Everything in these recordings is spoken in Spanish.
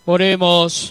Oremos.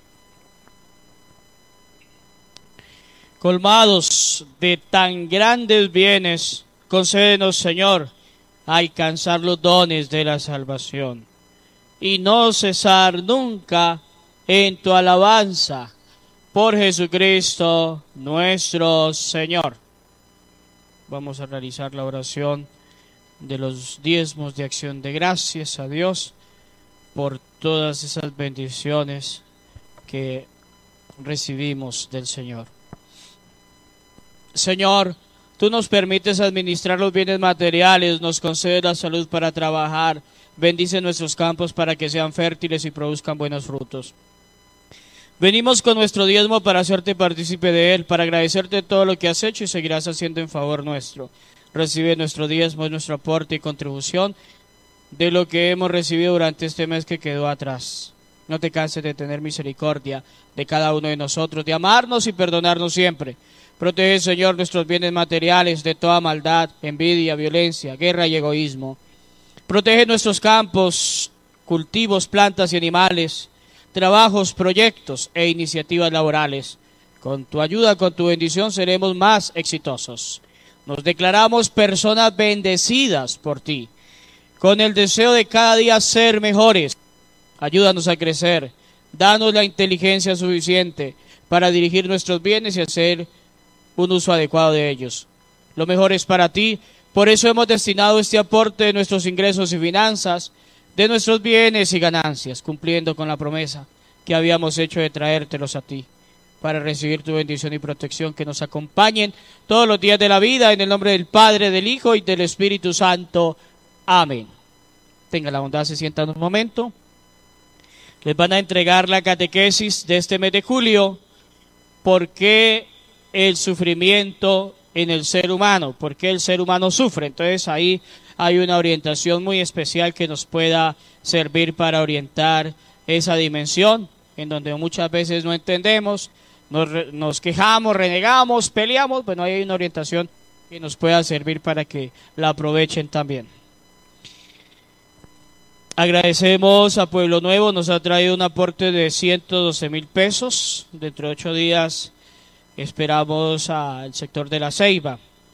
Colmados de tan grandes bienes, concédenos, Señor, alcanzar los dones de la salvación y no cesar nunca en tu alabanza. Por Jesucristo nuestro Señor. Vamos a realizar la oración de los diezmos de acción de gracias a Dios por todas esas bendiciones que recibimos del Señor. Señor, tú nos permites administrar los bienes materiales, nos concedes la salud para trabajar, bendice nuestros campos para que sean fértiles y produzcan buenos frutos. Venimos con nuestro diezmo para hacerte partícipe de él, para agradecerte todo lo que has hecho y seguirás haciendo en favor nuestro. Recibe nuestro diezmo, nuestro aporte y contribución de lo que hemos recibido durante este mes que quedó atrás. No te canses de tener misericordia de cada uno de nosotros, de amarnos y perdonarnos siempre. Protege, Señor, nuestros bienes materiales de toda maldad, envidia, violencia, guerra y egoísmo. Protege nuestros campos, cultivos, plantas y animales, trabajos, proyectos e iniciativas laborales. Con tu ayuda, con tu bendición, seremos más exitosos. Nos declaramos personas bendecidas por ti, con el deseo de cada día ser mejores. Ayúdanos a crecer, danos la inteligencia suficiente para dirigir nuestros bienes y hacer un uso adecuado de ellos. Lo mejor es para ti, por eso hemos destinado este aporte de nuestros ingresos y finanzas, de nuestros bienes y ganancias, cumpliendo con la promesa que habíamos hecho de traértelos a ti, para recibir tu bendición y protección, que nos acompañen todos los días de la vida, en el nombre del Padre, del Hijo y del Espíritu Santo. Amén. Tenga la bondad, se sientan un momento. Les van a entregar la catequesis de este mes de julio. ¿Por qué el sufrimiento en el ser humano? ¿Por qué el ser humano sufre? Entonces ahí hay una orientación muy especial que nos pueda servir para orientar esa dimensión en donde muchas veces no entendemos, nos quejamos, renegamos, peleamos. Bueno, ahí hay una orientación que nos pueda servir para que la aprovechen también. Agradecemos a Pueblo Nuevo, nos ha traído un aporte de 112,000 pesos. Dentro de 8 días esperamos al sector de La Ceiba.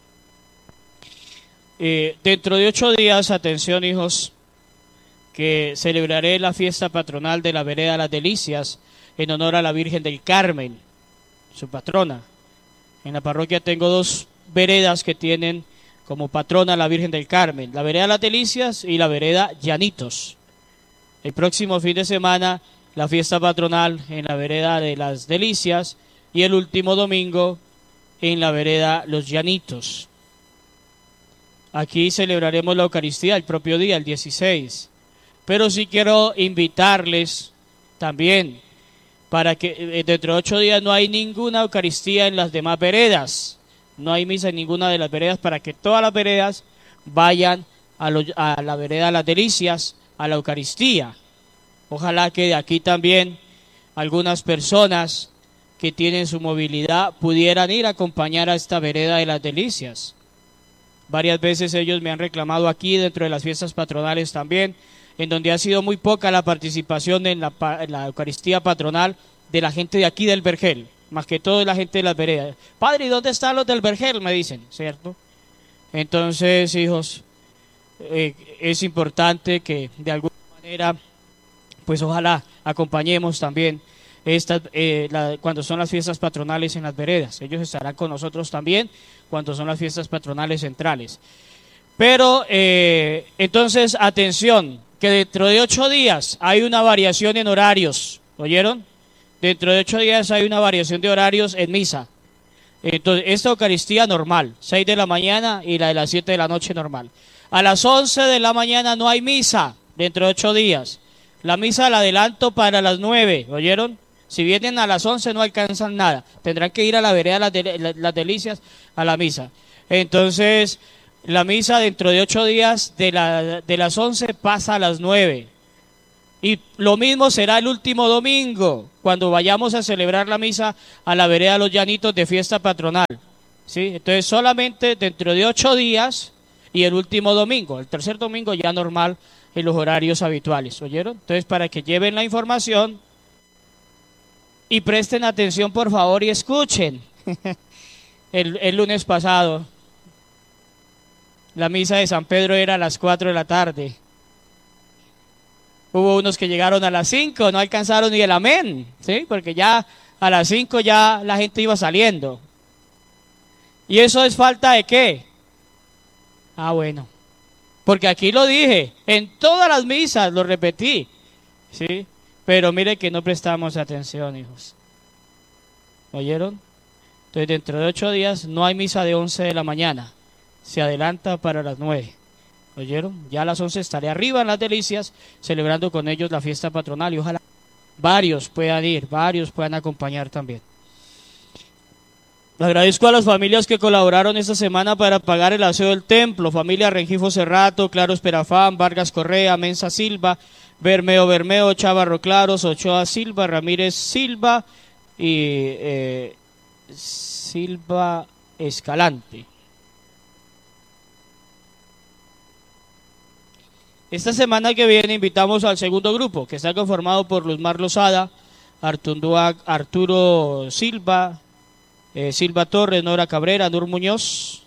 Dentro de 8 días, atención hijos, que celebraré la fiesta patronal de la vereda Las Delicias en honor a la Virgen del Carmen, su patrona. En la parroquia tengo 2 veredas que tienen como patrona la Virgen del Carmen, la vereda Las Delicias y la vereda Llanitos. El próximo fin de semana la fiesta patronal en la vereda de Las Delicias y el último domingo en la vereda Los Llanitos. Aquí celebraremos la Eucaristía el propio día, el 16. Pero sí quiero invitarles también para que dentro de 8 días no hay ninguna Eucaristía en las demás veredas. No hay misa en ninguna de las veredas, para que todas las veredas vayan a la vereda Las Delicias, a la Eucaristía. Ojalá que de aquí también algunas personas que tienen su movilidad pudieran ir a acompañar a esta vereda de Las Delicias. Varias veces ellos me han reclamado aquí dentro de las fiestas patronales también, en donde ha sido muy poca la participación en la Eucaristía patronal de la gente de aquí del Vergel, más que todo de la gente de las veredas. Padre, ¿y dónde están los del Vergel?, me dicen, ¿cierto? Entonces, hijos, es importante que de alguna manera, pues ojalá acompañemos también cuando son las fiestas patronales en las veredas. Ellos estarán con nosotros también cuando son las fiestas patronales centrales. Pero, entonces, atención, que dentro de 8 días hay una variación en horarios, ¿oyeron? Dentro de 8 días hay una variación de horarios en misa. Entonces, esta Eucaristía normal, 6 de la mañana y la de las 7 de la noche normal. A las 11 de la mañana no hay misa, dentro de 8 días. La misa la adelanto para las 9, ¿oyeron? Si vienen a las 11 no alcanzan nada, tendrán que ir a la vereda Las Delicias a la misa. Entonces, la misa dentro de 8 días de las 11 pasa a las 9. Y lo mismo será el último domingo, cuando vayamos a celebrar la misa a la vereda Los Llanitos de fiesta patronal. ¿Sí? Entonces solamente dentro de 8 días y el último domingo, el tercer domingo ya normal en los horarios habituales, ¿oyeron? Entonces para que lleven la información Y presten atención, por favor, y escuchen. El lunes pasado, la misa de San Pedro era a las 4 de la tarde. Hubo unos que llegaron a las 5, no alcanzaron ni el amén, ¿sí? Porque ya a las 5 ya la gente iba saliendo. ¿Y eso es falta de qué? Ah, bueno. Porque aquí lo dije, en todas las misas lo repetí, ¿sí? Pero mire que no prestamos atención, hijos. ¿Oyeron? Entonces, dentro de 8 días no hay misa de 11 de la mañana. Se adelanta para las 9. ¿Oyeron? Ya a las 11 estaré arriba en las Delicias, celebrando con ellos la fiesta patronal. Y ojalá varios puedan ir, varios puedan acompañar también. Agradezco a las familias que colaboraron esta semana para pagar el aseo del templo. Familia Rengifo Cerrato, Claro Esperafán, Vargas Correa, Mensa Silva, Bermeo, Chavarro Claros, Ochoa Silva, Ramírez Silva y Silva Escalante. Esta semana que viene invitamos al segundo grupo, que está conformado por Luzmar Lozada, Arturo Silva, Silva Torres, Nora Cabrera, Nur Muñoz,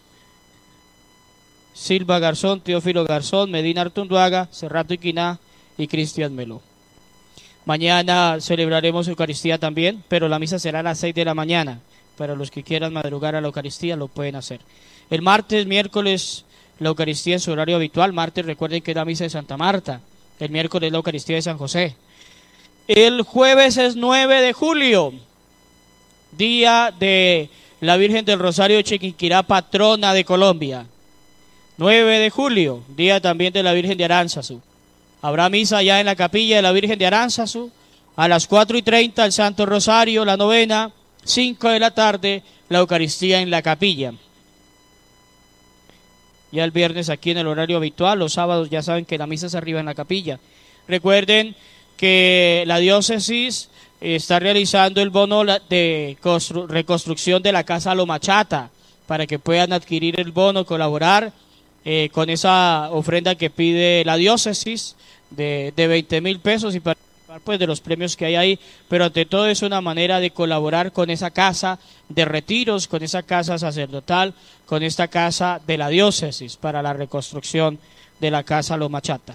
Silva Garzón, Teófilo Garzón, Medina Artunduaga, Cerrato Iquiná y Cristian Melo. Mañana celebraremos Eucaristía también, pero la misa será a las 6 de la mañana. Para los que quieran madrugar a la Eucaristía lo pueden hacer. El martes, miércoles, la Eucaristía en su horario habitual. Martes, recuerden que es la misa de Santa Marta. El miércoles la Eucaristía de San José. El jueves es 9 de julio, día de la Virgen del Rosario de Chiquinquirá, patrona de Colombia. 9 de julio, día también de la Virgen de Aránzazu. Habrá misa ya en la capilla de la Virgen de Aránzazu. A las 4:30 el Santo Rosario, la novena. 5 de la tarde la Eucaristía en la capilla. Ya el viernes aquí en el horario habitual, los sábados ya saben que la misa es arriba en la capilla. Recuerden que la diócesis está realizando el bono de reconstrucción de la Casa Lomachata, para que puedan adquirir el bono, colaborar con esa ofrenda que pide la diócesis de 20,000 pesos y participar pues de los premios que hay ahí, pero ante todo es una manera de colaborar con esa casa de retiros, con esa casa sacerdotal, con esta casa de la diócesis para la reconstrucción de la Casa Lomachata.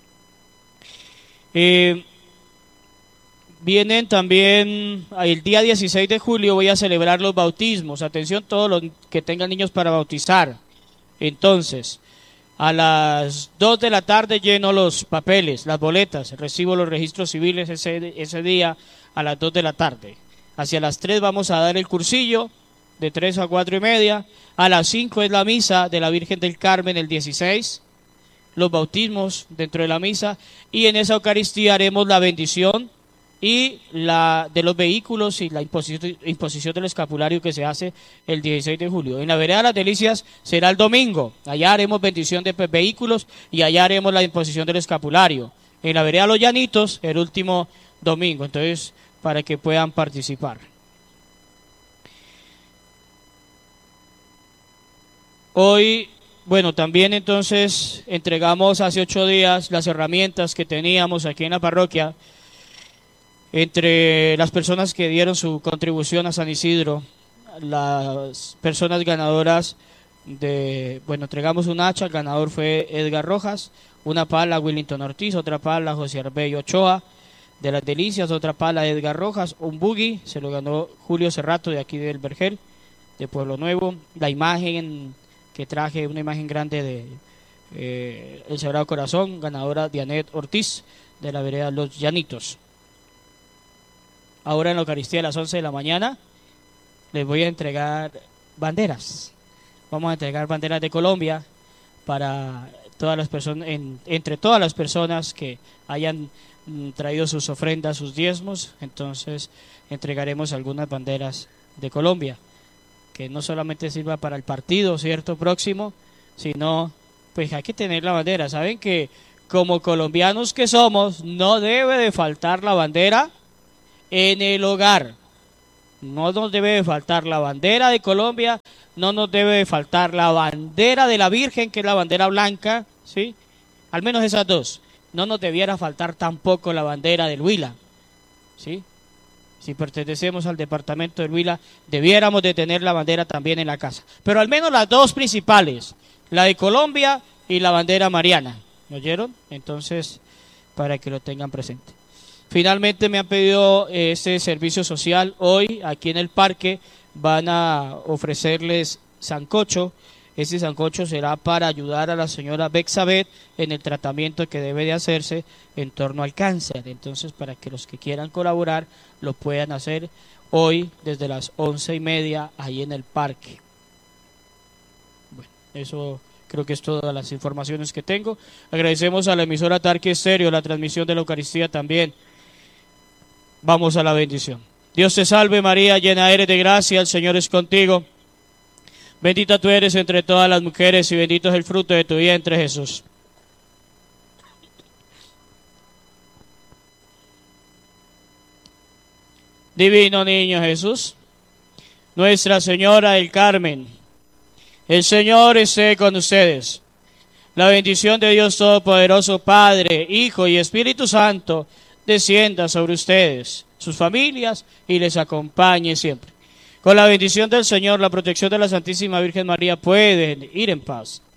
Vienen también, el día 16 de julio voy a celebrar los bautismos. Atención todos los que tengan niños para bautizar. Entonces, a las 2 de la tarde lleno los papeles, las boletas, recibo los registros civiles ese día a las 2 de la tarde. Hacia las 3 vamos a dar el cursillo, de 3 a 4:30. A las 5 es la misa de la Virgen del Carmen el 16, los bautismos dentro de la misa, y en esa Eucaristía haremos la bendición y la de los vehículos y la imposición del escapulario que se hace el 16 de julio. En la vereda de las Delicias será el domingo. Allá haremos bendición de vehículos y allá haremos la imposición del escapulario. En la vereda Los Llanitos el último domingo. Entonces, para que puedan participar. Hoy, bueno, también entonces entregamos hace 8 días las herramientas que teníamos aquí en la parroquia. Entre las personas que dieron su contribución a San Isidro, las personas ganadoras entregamos un hacha, el ganador fue Edgar Rojas, una pala Willington Ortiz, otra pala José Arbello Ochoa, de las Delicias, otra pala Edgar Rojas, un buggy, se lo ganó Julio Cerrato de aquí del Vergel, de Pueblo Nuevo, la imagen que traje, una imagen grande de el Sagrado Corazón, ganadora Dianet Ortiz, de la vereda Los Llanitos. Ahora en la Eucaristía a las 11 de la mañana les voy a entregar banderas. Vamos a entregar banderas de Colombia para todas las personas, entre todas las personas que hayan traído sus ofrendas, sus diezmos. Entonces entregaremos algunas banderas de Colombia, que no solamente sirva para el partido, ¿cierto?, próximo, sino pues hay que tener la bandera. Saben que como colombianos que somos, no debe de faltar la bandera en el hogar. No nos debe de faltar la bandera de Colombia, no nos debe de faltar la bandera de la Virgen, que es la bandera blanca, ¿sí? Al menos esas dos. No nos debiera faltar tampoco la bandera del Huila, ¿sí? Si pertenecemos al departamento del Huila, debiéramos de tener la bandera también en la casa. Pero al menos las dos principales, la de Colombia y la bandera mariana. ¿Me oyeron? Entonces, para que lo tengan presente. Finalmente me han pedido este servicio social. Hoy, aquí en el parque, van a ofrecerles sancocho. Este sancocho será para ayudar a la señora Bexabeth en el tratamiento que debe de hacerse en torno al cáncer. Entonces, para que los que quieran colaborar lo puedan hacer hoy desde las 11:30 ahí en el parque. Bueno, eso creo que es todas las informaciones que tengo. Agradecemos a la emisora Tarque Estéreo la transmisión de la Eucaristía también. Vamos a la bendición. Dios te salve María, llena eres de gracia, el Señor es contigo. Bendita tú eres entre todas las mujeres y bendito es el fruto de tu vientre, Jesús. Divino niño Jesús, Nuestra Señora del Carmen, el Señor esté con ustedes. La bendición de Dios Todopoderoso, Padre, Hijo y Espíritu Santo, descienda sobre ustedes, sus familias y les acompañe siempre. Con la bendición del Señor, la protección de la Santísima Virgen María, pueden ir en paz.